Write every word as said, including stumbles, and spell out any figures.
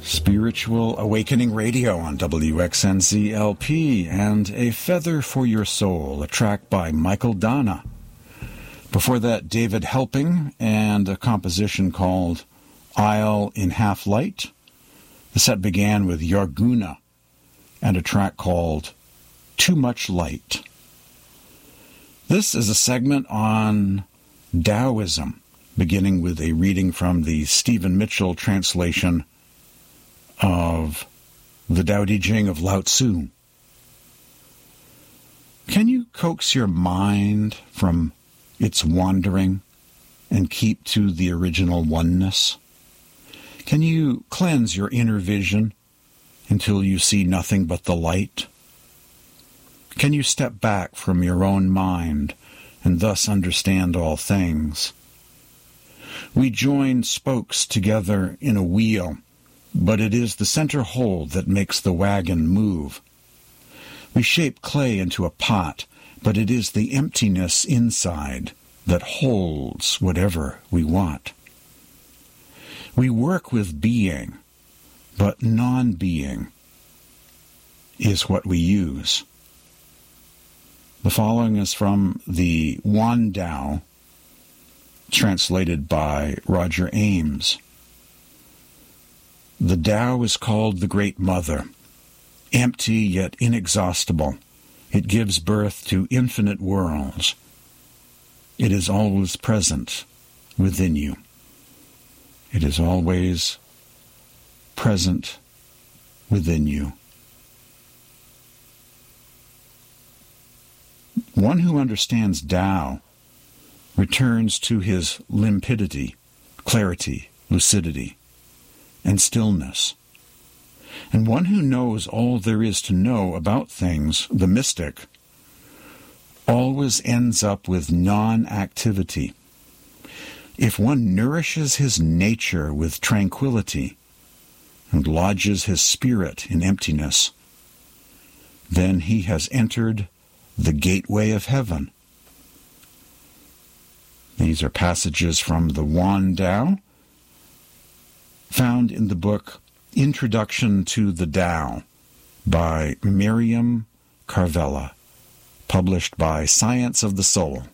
Spiritual Awakening Radio on W X N Z L P and A Feather for Your Soul, a track by Michael Dana. Before that, David Helping and a composition called Isle in Half Light. The set began with Yarguna and a track called Too Much Light. This is a segment on Taoism, beginning with a reading from the Stephen Mitchell translation of the Tao Te Ching of Lao Tzu. Can you coax your mind from its wandering and keep to the original oneness? Can you cleanse your inner vision until you see nothing but the light? Can you step back from your own mind and thus understand all things? We join spokes together in a wheel, but it is the center hole that makes the wagon move. We shape clay into a pot, but it is the emptiness inside that holds whatever we want. We work with being, but non-being is what we use. The following is from the Wan Tao, translated by Roger Ames. The Tao is called the Great Mother, empty yet inexhaustible. It gives birth to infinite worlds. It is always present within you. It is always present within you. One who understands Tao returns to his limpidity, clarity, lucidity, and stillness. And one who knows all there is to know about things, the mystic, always ends up with non-activity. If one nourishes his nature with tranquility and lodges his spirit in emptiness, then he has entered the gateway of heaven. These are passages from the Wan Tao, found in the book Introduction to the Tao by Miriam Carvella, published by Science of the Soul.